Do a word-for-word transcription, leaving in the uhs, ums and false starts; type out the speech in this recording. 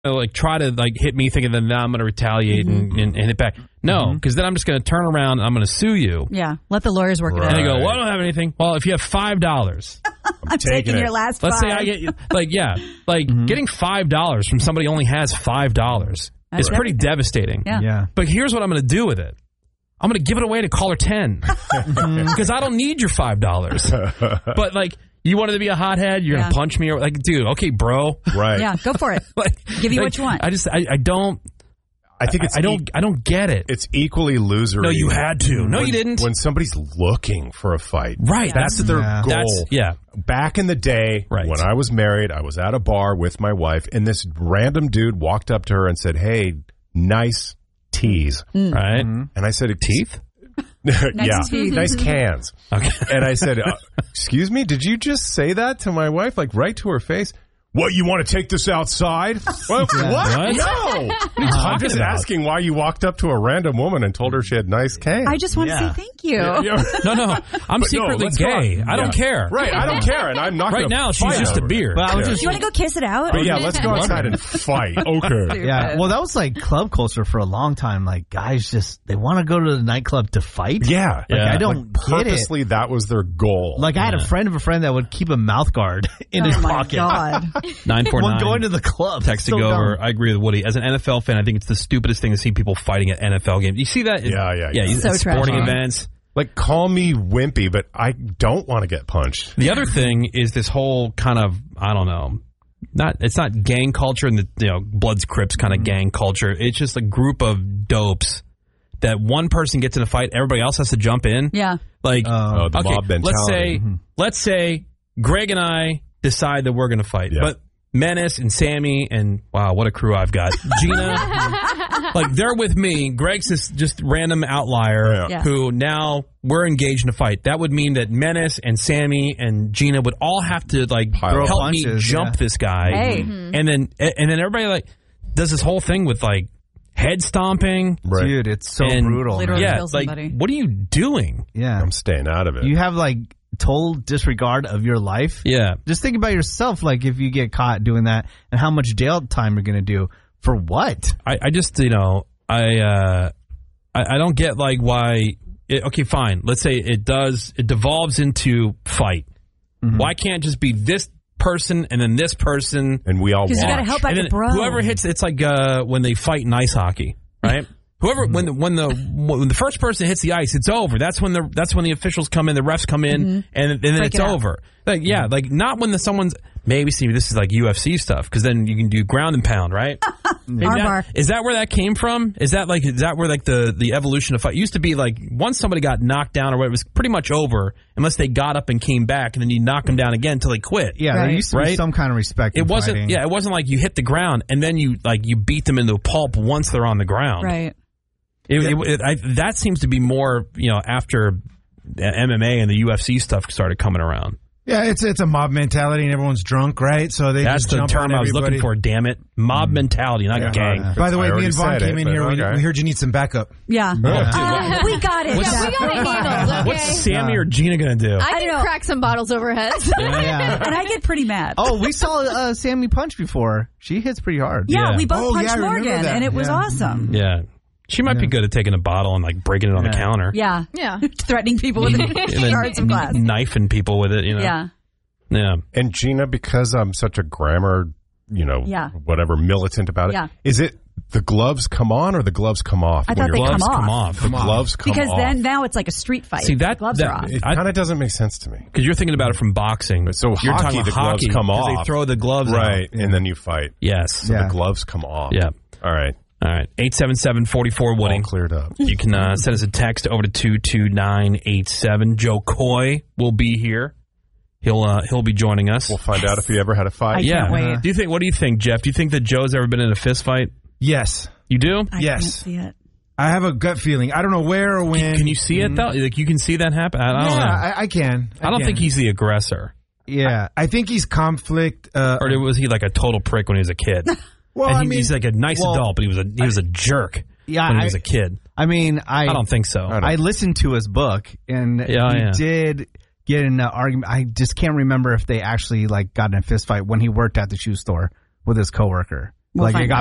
like try to like hit me thinking that now I'm going to retaliate mm-hmm. and, and, and hit back. No, because mm-hmm. then I'm just going to turn around and I'm going to sue you. Yeah, let the lawyers work right. it out. And they go, well, I don't have anything. Well, if you have five dollars. I'm, I'm taking it. your last Let's five. say I get, like, yeah, like mm-hmm. getting five dollars from somebody who only has five dollars is pretty devastating. Yeah. yeah. But here's what I'm going to do with it. I'm going to give it away to caller ten because I don't need your five dollars. But, like, you wanted to be a hothead, you're yeah. going to punch me? Or, like, dude, okay, bro. Right. Yeah, go for it. like, give you like, what you want. I just, I, I don't. I think it's I, I don't. E- I don't get it. It's equally loser. No, you had to. No, when, you didn't. When somebody's looking for a fight, right? Yeah. That's their yeah. goal. That's, yeah. Back in the day, right. when I was married, I was at a bar with my wife, and this random dude walked up to her and said, "Hey, nice teas." Mm. Right? Mm-hmm. And I said, "Teeth." nice yeah, teeth. nice cans. Okay. And I said, uh, "Excuse me, did you just say that to my wife, like right to her face?" What, you want to take this outside? Well, yeah. what? What? No. I'm just about? asking why you walked up to a random woman and told her she had nice cans. I just want yeah. to say thank you. Yeah, yeah. No, no. I'm But secretly no, gay. I don't yeah. care. Right, I don't care, and I'm not Right gonna now, she's fight just a over beer. it. But I was Yeah. just, Do you want to go kiss it out? But yeah, let's go outside and fight. Okay. yeah. Well, that was like club culture for a long time. Like guys just they want to go to the nightclub to fight. Yeah. Like Yeah. I don't Like, get it. purposely, that was their goal. Like I had Yeah. a friend of a friend that would keep a mouth guard in oh his my pocket. God. nine four When nine. going to the club. Text to So go dumb. over. I agree with Woody. As an N F L fan, I think it's the stupidest thing to see people fighting at N F L games. You see that? Yeah, yeah, yeah. yeah. So at sporting tragic. events. Like, call me wimpy, but I don't want to get punched. The other thing is this whole kind of, I don't know, not it's not gang culture and the you know Bloods Crips kind of gang culture. It's just a group of dopes that one person gets in a fight, everybody else has to jump in. Yeah. Like, Oh, the okay, mob mentality. let's say, Mm-hmm. let's say Greg and I decide that we're going to fight, Yeah. but Menace and Sammy and wow, what a crew I've got. Gina, like they're with me. Greg's this just random outlier Yeah. Yeah. who now we're engaged in a fight. That would mean that Menace and Sammy and Gina would all have to like Pile help up. me Punches, jump yeah. this guy, Hey. and then and then everybody like does this whole thing with like head stomping. Right. Dude, it's so and, brutal. Literally. man. Yeah, kill like somebody. what are you doing? Yeah. I'm staying out of it. You have like total disregard of your life. Yeah. Just think about yourself, like if you get caught doing that and how much jail time you're going to do. For what? I, I just, you know, I, uh, I I don't get like why. It, okay, fine. Let's say it does. It devolves into fight. Mm-hmm. Why can't it just be this person and then this person? and we all Because you got to watch. help out And the then bro. whoever hits, it's like uh, when they fight in ice hockey, right? Whoever when the when the when the first person hits the ice, it's over. That's when the that's when the officials come in, the refs come in, Mm-hmm. and, and then Break it's it out. over. Like yeah, like not when the someone's maybe see this is like U F C stuff because then you can do ground and pound, right? Maybe Armbar. that, is that where that came from? Is that like is that where like the, the evolution of fight it used to be like once somebody got knocked down or what it was pretty much over unless they got up and came back and then you knock them down again until they quit. Yeah, Right. there used to be Right? some kind of respect. It in wasn't fighting. yeah, it wasn't like you hit the ground and then you like you beat them into a pulp once they're on the ground. Right. It, it, it, I, that seems to be more, you know, after the M M A and the U F C stuff started coming around. Yeah, it's it's a mob mentality and everyone's drunk, right? So they That's just the jump term on I was everybody. looking for, damn it. Mob mentality, not Yeah. gang. By the way, I me already and Vaughn said came it, in here. but We, okay. we heard you need some backup. Yeah. Uh, we got it. What's- Yeah. We got it handled, okay? What's Sammy or Gina going to do? I I can know. crack some bottles over heads. Yeah. And I get pretty mad. Oh, we saw uh, Sammy punch before. She hits pretty hard. yeah, yeah. we both Oh, punched yeah, I remember Morgan, that. and it was Yeah. awesome. Yeah. She might be good at taking a bottle and like breaking it on the Yeah. counter. Yeah. Yeah. Threatening people with And then shards of glass. knifing people with it, you know. Yeah. Yeah. And Gina, because I'm such a grammar, you know, Yeah. whatever, militant about it, Yeah. is it the gloves come on or the gloves come off? I when thought you're- they Gloves come come off. off. The gloves come Because off. then now it's like a street fight. See, that- the gloves that- are off. It I- kind of doesn't make sense to me. Because you're thinking about it from boxing. But so you're hockey, talking about the gloves hockey, come 'cause off. They throw the gloves Right, out. and then you fight. Yes. So Yeah. the gloves come off. Yeah. All right. All right. eight seven seven, four four, Woody. All cleared up. You can uh, send us a text over to two two nine eight seven. Joe Coy will be here. He'll uh, he'll be joining us. We'll find out if he ever had a I fight. yeah. can't wait. Do you think? What do you think, Jeff? Do you think that Joe's ever been in a fist fight? Yes. You do? I Yes. can't see it. I have a gut feeling. I don't know where or when. Can you see it though? Like you can see that happen? I, I don't yeah, know. I, I can. I, don't can. think he's the aggressor. Yeah. I think he's conflict. Uh, Or was he like a total prick when he was a kid? well, and I he, mean, he's like a nice well, adult, but he was a he was a jerk Yeah, when he I- was a kid. I mean, I I don't think so. I don't- I listened to his book, and Yeah, he yeah. did get in an argument. I just can't remember if they actually like got in a fist fight when he worked at the shoe store with his coworker. We'll like find it got